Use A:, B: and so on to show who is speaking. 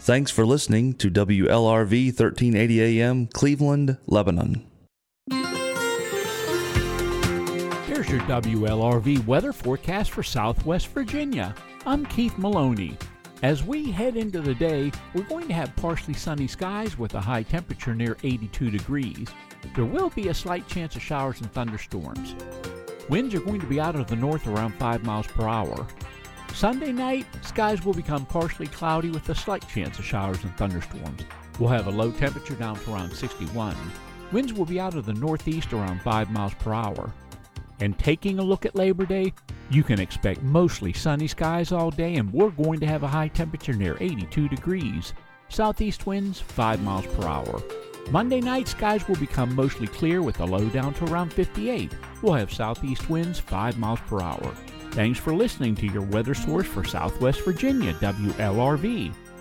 A: Thanks for listening to WLRV 1380 AM, Cleveland, Lebanon.
B: Here's your WLRV weather forecast for Southwest Virginia. I'm Keith Maloney. As we head into the day, we're going to have partially sunny skies with a high temperature near 82 degrees. There will be a slight chance of showers and thunderstorms. Winds are going to be out of the north around 5 miles per hour. Sunday night, skies will become partially cloudy with a slight chance of showers and thunderstorms. We'll have a low temperature down to around 61. Winds will be out of the northeast around 5 miles per hour. And taking a look at Labor Day, you can expect mostly sunny skies all day, and we're going to have a high temperature near 82 degrees. Southeast winds 5 miles per hour. Monday night, skies will become mostly clear with a low down to around 58. We'll have southeast winds 5 miles per hour. Thanks for listening to your weather source for Southwest Virginia, WLRV.